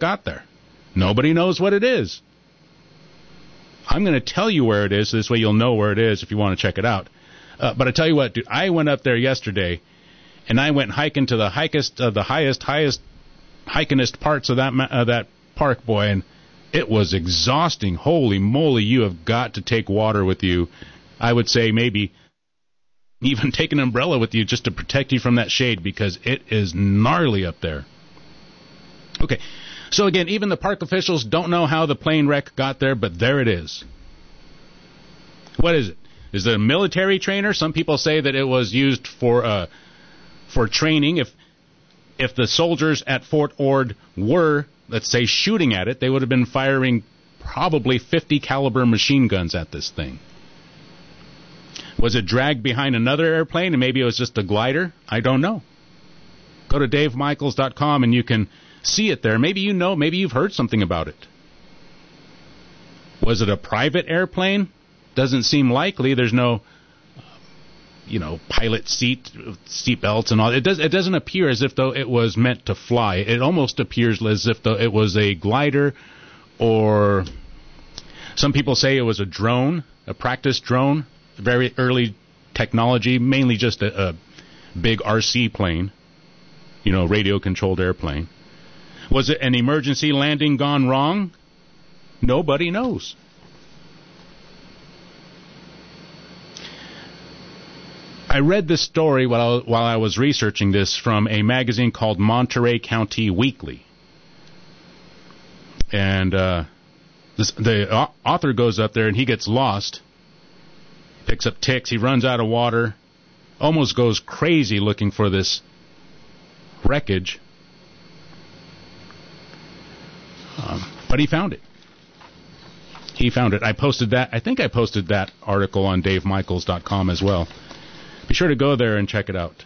got there. Nobody knows what it is. I'm going to tell you where it is, so this way you'll know where it is if you want to check it out. But I tell you what, dude, I went up there yesterday, and I went hiking to the highest hikingest parts of that park, boy, and it was exhausting. Holy moly, you have got to take water with you. I would say maybe even take an umbrella with you just to protect you from that shade, because it is gnarly up there. Okay, so again, even the park officials don't know how the plane wreck got there, but there it is. What is it? Is it a military trainer? Some people say that it was used for training. If the soldiers at Fort Ord were, let's say, shooting at it, they would have been firing probably 50 caliber machine guns at this thing. Was it dragged behind another airplane and maybe it was just a glider? I don't know. Go to DaveMichaels.com and you can see it there. Maybe you know, maybe you've heard something about it. Was it a private airplane? Doesn't seem likely. There's no, pilot seat belts and all. It doesn't appear as if though it was meant to fly. It almost appears as if though it was a glider, or some people say it was a drone, a practice drone, very early technology, mainly just a big RC plane, radio-controlled airplane. Was it an emergency landing gone wrong? Nobody knows. I read this story while I was researching this from a magazine called Monterey County Weekly. And the author goes up there and he gets lost, picks up ticks, he runs out of water, almost goes crazy looking for this wreckage. But he found it. He found it. I think I posted that article on DaveMichaels.com as well. Be sure to go there and check it out.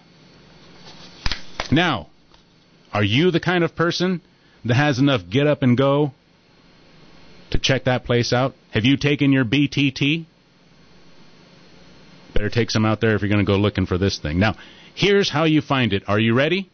Now, are you the kind of person that has enough get up and go to check that place out? Have you taken your BTT? Better take some out there if you're going to go looking for this thing. Now, here's how you find it. Are you ready?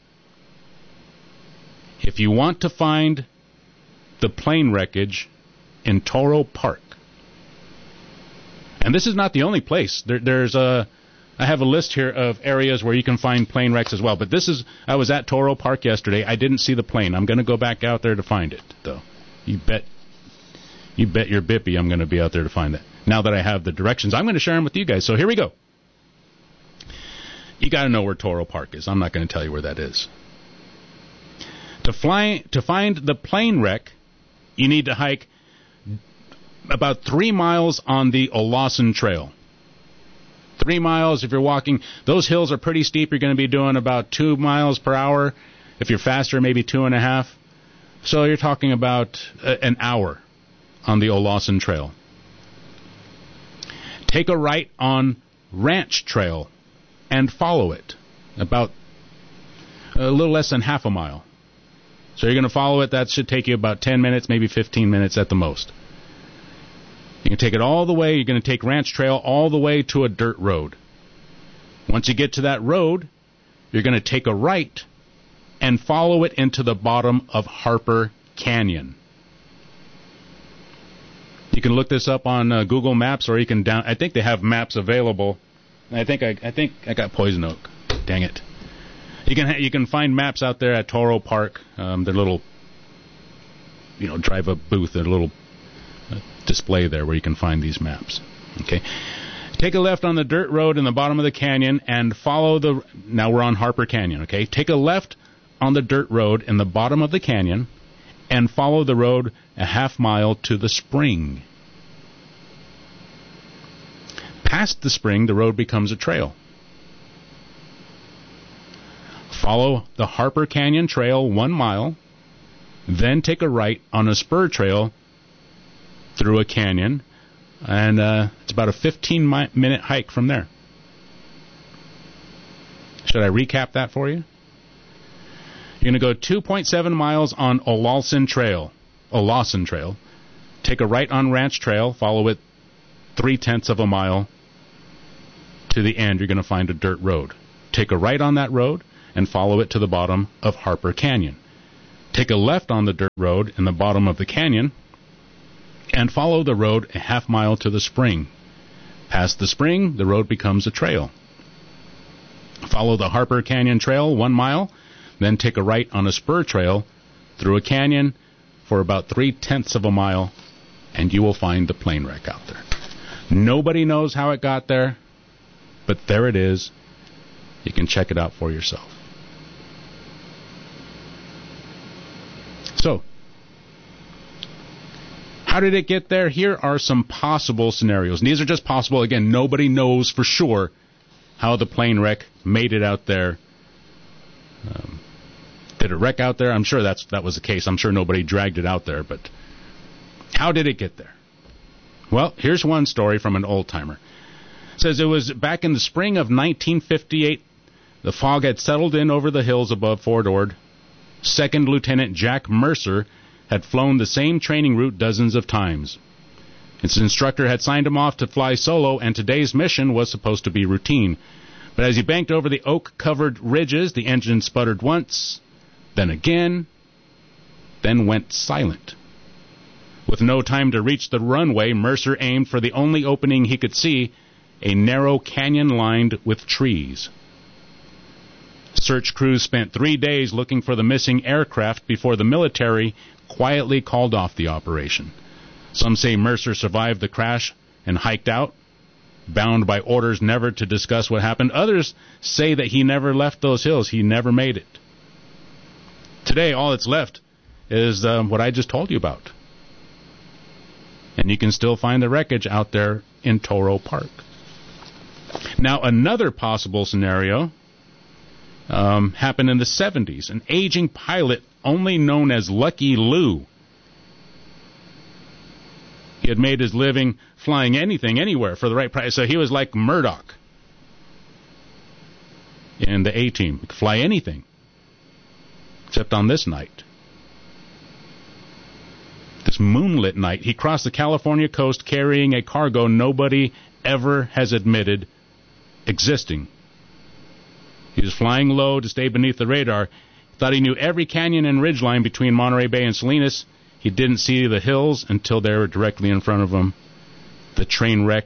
If you want to find the plane wreckage in Toro Park, and this is not the only place. I have a list here of areas where you can find plane wrecks as well. But I was at Toro Park yesterday. I didn't see the plane. I'm going to go back out there to find it, though. You bet your bippy I'm going to be out there to find it. Now that I have the directions, I'm going to share them with you guys. So here we go. You got to know where Toro Park is. I'm not going to tell you where that is. To find the plane wreck, you need to hike about 3 miles on the Olawson Trail. 3 miles if you're walking. Those hills are pretty steep. You're going to be doing about 2 miles per hour. If you're faster, maybe 2.5. So you're talking about an hour on the Olawson Trail. Take a right on Ranch Trail and follow it. About a little less than half a mile. So you're going to follow it. That should take you about 10 minutes, maybe 15 minutes at the most. You can take it all the way. You're going to take Ranch Trail all the way to a dirt road. Once you get to that road, you're going to take a right and follow it into the bottom of Harper Canyon. You can look this up on Google Maps, or you can I think they have maps available. I think I got Poison Oak. Dang it! You can find maps out there at Toro Park. Their little, drive-up booth, their little display there where you can find these maps. Okay, take a left on the dirt road in the bottom of the canyon and follow now we're on Harper Canyon. Okay, take a left on the dirt road in the bottom of the canyon and follow the road a half mile to the spring. Past the spring, the road becomes a trail. Follow the Harper Canyon Trail 1 mile, then take a right on a spur trail through a canyon, and it's about a 15-minute hike from there. Should I recap that for you? You're going to go 2.7 miles on Olawson Trail. Take a right on Ranch Trail, follow it 0.3 of a mile to the end. You're going to find a dirt road. Take a right on that road and follow it to the bottom of Harper Canyon. Take a left on the dirt road in the bottom of the canyon and follow the road a half mile to the spring. Past the spring, the road becomes a trail. Follow the Harper Canyon Trail 1 mile, then take a right on a spur trail through a canyon for about 3/10 of a mile, and you will find the plane wreck out there. Nobody knows how it got there, but there it is. You can check it out for yourself. So, how did it get there? Here are some possible scenarios. And these are just possible. Again, nobody knows for sure how the plane wreck made it out there. Did it wreck out there? I'm sure that was the case. I'm sure nobody dragged it out there. But how did it get there? Well, here's one story from an old-timer. It says it was back in the spring of 1958. The fog had settled in over the hills above Fort Ord. Second Lieutenant Jack Mercer had flown the same training route dozens of times. Its instructor had signed him off to fly solo, and today's mission was supposed to be routine. But as he banked over the oak-covered ridges, the engine sputtered once, then again, then went silent. With no time to reach the runway, Mercer aimed for the only opening he could see, a narrow canyon lined with trees. Search crews spent 3 days looking for the missing aircraft before the military quietly called off the operation. Some say Mercer survived the crash and hiked out, bound by orders never to discuss what happened. Others say that he never left those hills. He never made it. Today, all that's left is what I just told you about. And you can still find the wreckage out there in Toro Park. Now, another possible scenario happened in the 70s. An aging pilot, only known as Lucky Lou. He had made his living flying anything, anywhere, for the right price. So he was like Murdoch in the A-Team. He could fly anything, except on this night. This moonlit night, he crossed the California coast carrying a cargo nobody ever has admitted existing. He was flying low to stay beneath the radar. He thought he knew every canyon and ridgeline between Monterey Bay and Salinas. He didn't see the hills until they were directly in front of him. The plane wreck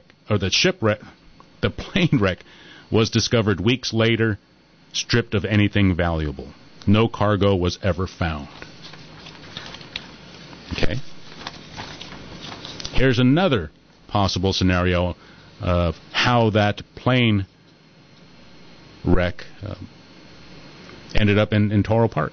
was discovered weeks later, stripped of anything valuable. No cargo was ever found. Okay. Here's another possible scenario of how that plane wreck ended up in Toro Park.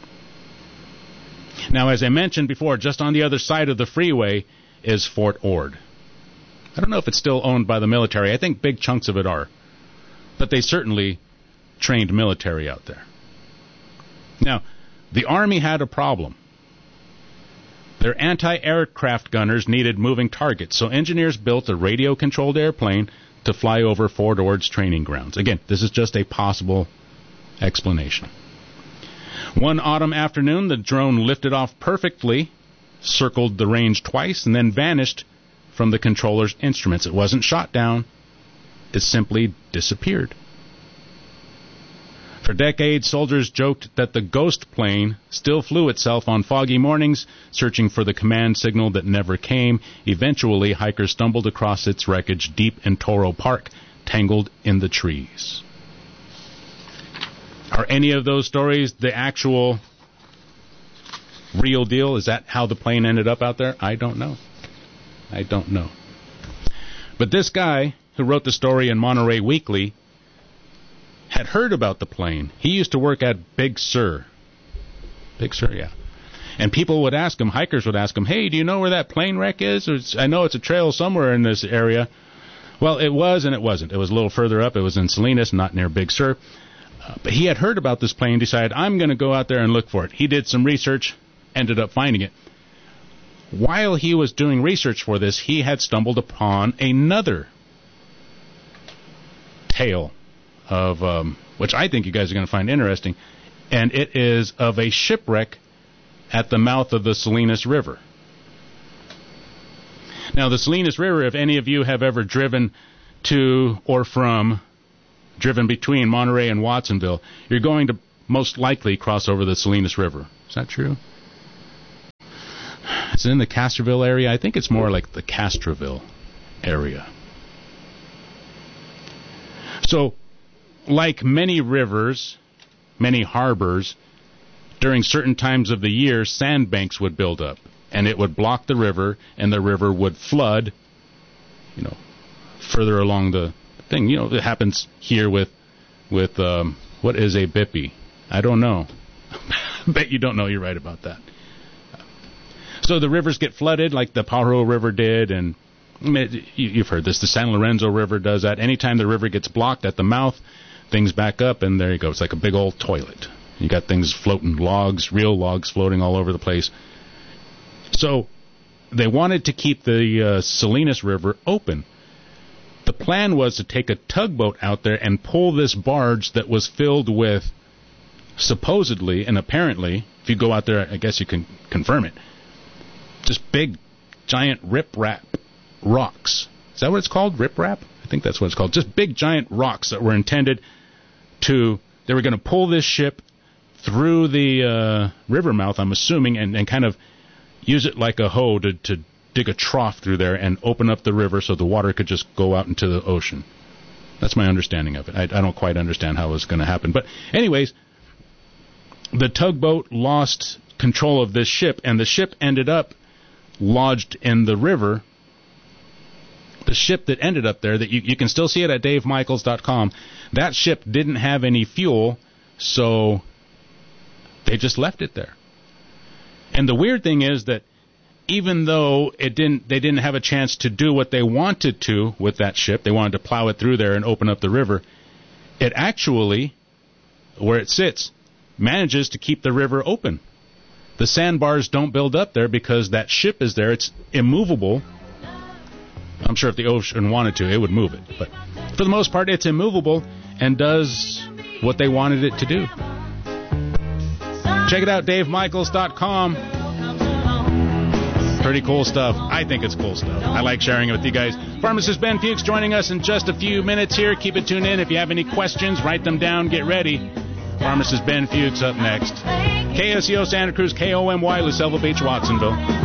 Now, as I mentioned before, just on the other side of the freeway is Fort Ord. I don't know if it's still owned by the military. I think big chunks of it are. But they certainly trained military out there. Now, the Army had a problem. Their anti-aircraft gunners needed moving targets, so engineers built a radio-controlled airplane to fly over Fort Ord's training grounds. Again, this is just a possible explanation. One autumn afternoon, the drone lifted off perfectly, circled the range twice, and then vanished from the controller's instruments. It wasn't shot down. It simply disappeared. For decades, soldiers joked that the ghost plane still flew itself on foggy mornings, searching for the command signal that never came. Eventually, hikers stumbled across its wreckage deep in Toro Park, tangled in the trees. Are any of those stories the actual real deal? Is that how the plane ended up out there? I don't know. But this guy who wrote the story in Monterey Weekly had heard about the plane. He used to work at Big Sur. Big Sur, yeah. And people would ask him, hikers would ask him, hey, do you know where that plane wreck is? I know it's a trail somewhere in this area. Well, it was and it wasn't. It was a little further up. It was in Salinas, not near Big Sur. But he had heard about this plane, decided, I'm going to go out there and look for it. He did some research, ended up finding it. While he was doing research for this, he had stumbled upon another tale of which I think you guys are going to find interesting, and it is of a shipwreck at the mouth of the Salinas River. Now, the Salinas River, if any of you have ever driven to or driven between Monterey and Watsonville, you're going to most likely cross over the Salinas River. Is that true? Is it in the Castroville area? I think it's more like the Castroville area. So, like many rivers, many harbors, during certain times of the year, sandbanks would build up, and it would block the river, and the river would flood, further along the thing. It happens here with what is a bippy? I don't know. Bet you don't know. You're right about that. So the rivers get flooded like the Pajaro River did, and you've heard this. The San Lorenzo River does that. Anytime the river gets blocked at the mouth, things back up, and there you go. It's like a big old toilet. You got things floating, real logs floating all over the place. So they wanted to keep the Salinas River open. The plan was to take a tugboat out there and pull this barge that was filled with, supposedly and apparently, if you go out there, I guess you can confirm it, just big, giant riprap rocks. Is that what it's called? Riprap? I think that's what it's called. Just big, giant rocks that were intended to, they were going to pull this ship through the river mouth, I'm assuming, and kind of use it like a hoe to dig a trough through there and open up the river so the water could just go out into the ocean. That's my understanding of it. I don't quite understand how it was going to happen. But anyways, the tugboat lost control of this ship, and the ship ended up lodged in the river. The ship that ended up there, that you can still see it at DaveMichaels.com, that ship didn't have any fuel, so they just left it there. And the weird thing is that even though they didn't have a chance to do what they wanted to with that ship, they wanted to plow it through there and open up the river, it actually, where it sits, manages to keep the river open. The sandbars don't build up there because that ship is there. It's immovable. I'm sure if the ocean wanted to, it would move it. But for the most part, it's immovable and does what they wanted it to do. Check it out, DaveMichaels.com. Pretty cool stuff. I think it's cool stuff. I like sharing it with you guys. Pharmacist Ben Fuchs joining us in just a few minutes here. Keep it tuned in. If you have any questions, write them down. Get ready. Pharmacist Ben Fuchs up next. KSEO Santa Cruz, KOMY, LaSelva Beach, Watsonville.